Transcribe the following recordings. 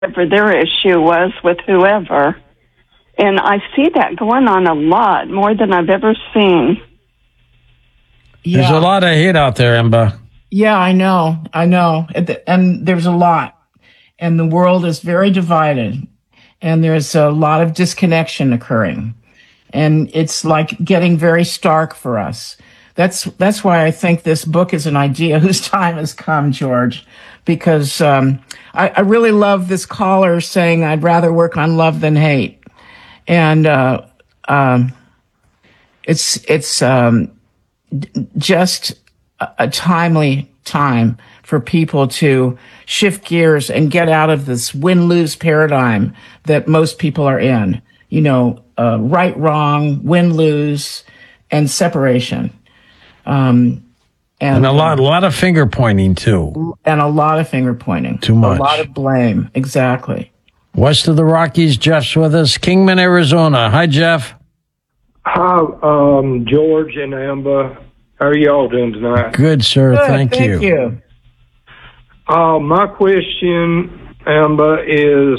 whatever their issue was with whoever. And I see that going on a lot, more than I've ever seen. Yeah. There's a lot of hate out there, Emba. Yeah, I know. And there's a lot. And the world is very divided. And there's a lot of disconnection occurring. And it's like getting very stark for us. That's why I think this book is an idea whose time has come, George, because I really love this caller saying, I'd rather work on love than hate. And it's just a timely time for people to shift gears and get out of this win-lose paradigm that most people are in. You know, right, wrong, win-lose, and separation. And a lot of finger pointing, too. And a lot of finger pointing. Too much. A lot of blame. Exactly. West of the Rockies, Jeff's with us. Kingman, Arizona. Hi, Jeff. Hi, George and Amber. How are y'all doing tonight? Good, sir. Good, thank you. My question, Amber, is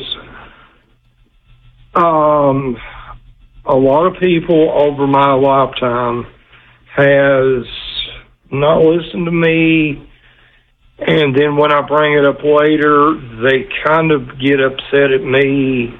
a lot of people over my lifetime has not listened to me, and then when I bring it up later, they kind of get upset at me.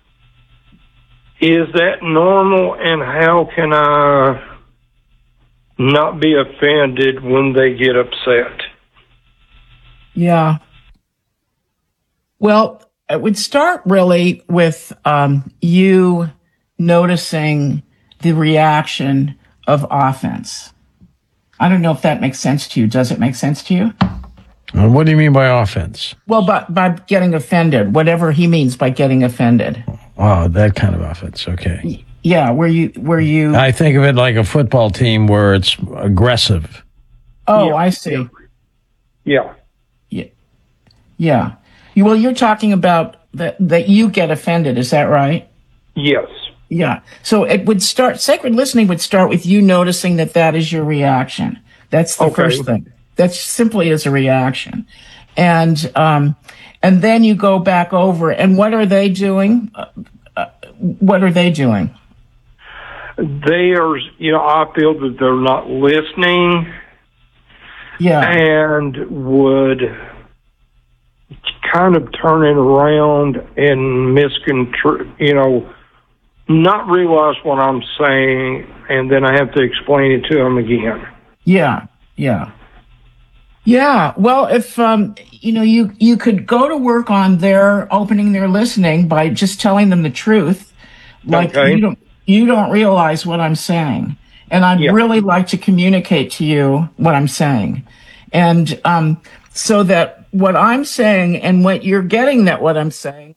Is that normal, and how can I not be offended when they get upset? Yeah. Well, it would start really with you noticing the reaction of offense. I don't know if that makes sense to you. Does it make sense to you? What do you mean by offense? Well, by getting offended, whatever he means by getting offended. Oh, that kind of offense. Okay. Yeah, where you. I think of it like a football team where it's aggressive. Oh, yeah. I see. Yeah. Yeah. Well, you're talking about that you get offended. Is that right? Yes. Yeah. So it would start, sacred listening would start with you noticing that is your reaction. That's the first thing. That's simply as a reaction. And then you go back over, and what are they doing? What are they doing? They are, I feel that they're not listening. Yeah. And would kind of turn it around and not realize what I'm saying, and then I have to explain it to them again. Yeah. Well, if you could go to work on their opening their listening by just telling them the truth, like you don't realize what I'm saying, and I'd really like to communicate to you what I'm saying, and so that what I'm saying and what you're getting that what I'm saying.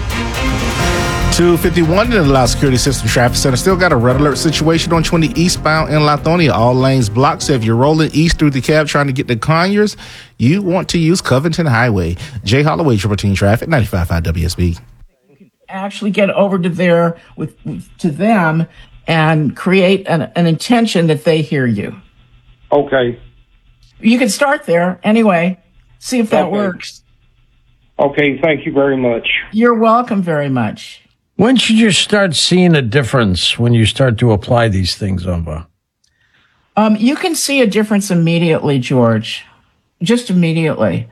251 in the Loud Security System Traffic Center. Still got a red alert situation on 20 eastbound in Lithonia. All lanes blocked. So if you're rolling east through the cab trying to get to Conyers, you want to use Covington Highway. Jay Holloway, Triple Team Traffic, 95.5 WSB. You can actually get over to there to them and create an intention that they hear you. Okay. You can start there anyway. See if that works. Okay, thank you very much. You're welcome very much. When should you start seeing a difference when you start to apply these things, Umba? You can see a difference immediately, George. Just immediately.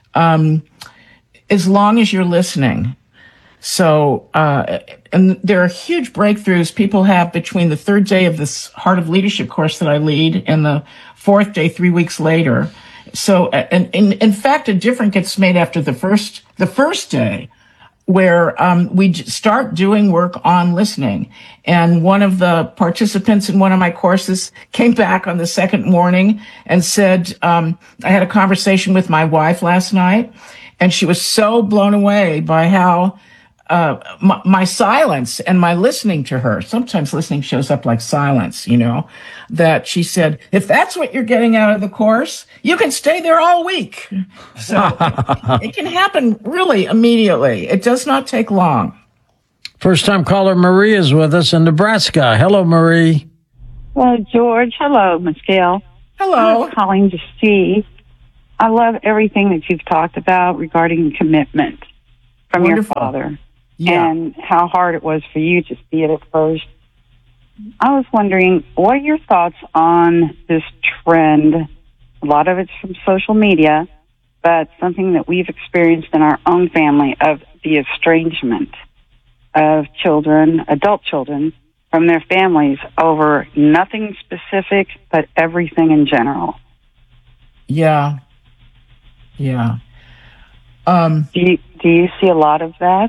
As long as you're listening. So, and there are huge breakthroughs people have between the third day of this Heart of Leadership course that I lead and the fourth day, 3 weeks later. So, and in fact, a difference gets made after the first day, where we start doing work on listening. And one of the participants in one of my courses came back on the second morning and said, I had a conversation with my wife last night, and she was so blown away by how my silence and my listening to her, sometimes listening shows up like silence, that she said, if that's what you're getting out of the course, you can stay there all week. So it can happen really immediately. It does not take long. First time caller Marie is with us in Nebraska. Hello, Marie. Well, George. Hello, Miss Gail. Hello. I was calling to see. I love everything that you've talked about regarding commitment. from Wonderful. your father Yeah. and how hard it was for you to see it at first. I was wondering, what are your thoughts on this trend? A lot of it's from social media, but something that we've experienced in our own family of the estrangement of children, adult children, from their families over nothing specific, but everything in general. Yeah. Yeah. Do you see a lot of that?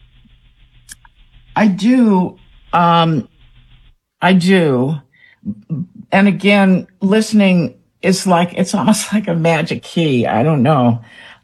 I do. I do. And again, listening is it's almost like a magic key. I don't know.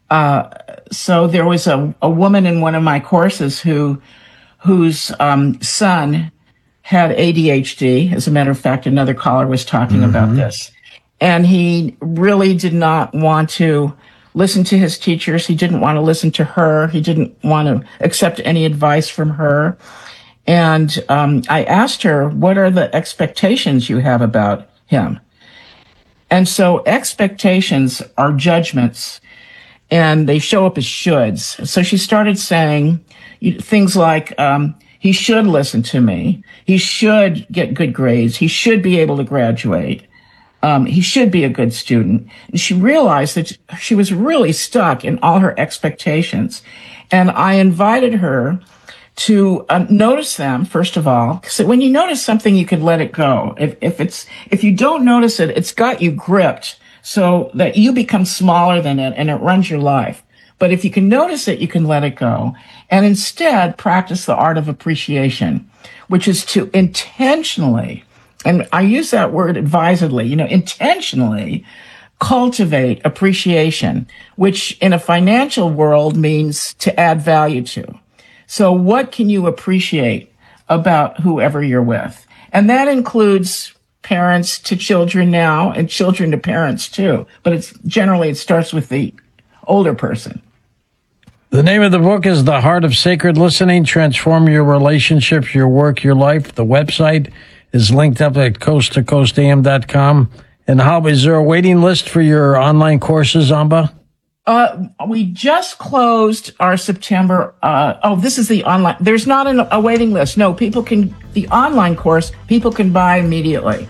So there was a woman in one of my courses whose son had ADHD. As a matter of fact, another caller was talking about this. And he really did not want to listen to his teachers. He didn't want to listen to her. He didn't want to accept any advice from her. And I asked her, what are the expectations you have about him? And so expectations are judgments, and they show up as shoulds. So she started saying things like, he should listen to me. He should get good grades. He should be able to graduate. He should be a good student. And she realized that she was really stuck in all her expectations. And I invited her to notice them, first of all. So when you notice something, you can let it go. If you don't notice it, it's got you gripped so that you become smaller than it and it runs your life. But if you can notice it, you can let it go. And instead, practice the art of appreciation, which is to intentionally, and I use that word advisedly, intentionally cultivate appreciation, which in a financial world means to add value to. So what can you appreciate about whoever you're with? And that includes parents to children now and children to parents too. But it starts with the older person. The name of the book is The Heart of Sacred Listening, Transform Your Relationships, Your Work, Your Life. The website is linked up at coasttocoastam.com. And how is there a waiting list for your online courses, Amba? We just closed our September. This is the online. There's not a waiting list. No, the online course, people can buy immediately.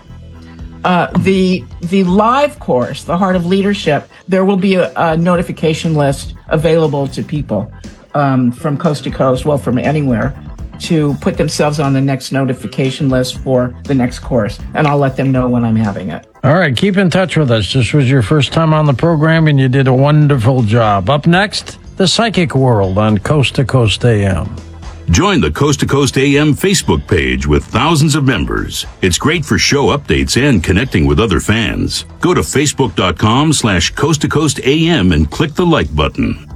The live course, The Heart of Leadership, there will be a notification list available to people, from coast to coast, from anywhere, to put themselves on the next notification list for the next course. And I'll let them know when I'm having it. All right, keep in touch with us. This was your first time on the program, and you did a wonderful job. Up next, The Psychic World on Coast to Coast AM. Join the Coast to Coast AM Facebook page with thousands of members. It's great for show updates and connecting with other fans. Go to facebook.com/Coast to Coast AM and click the like button.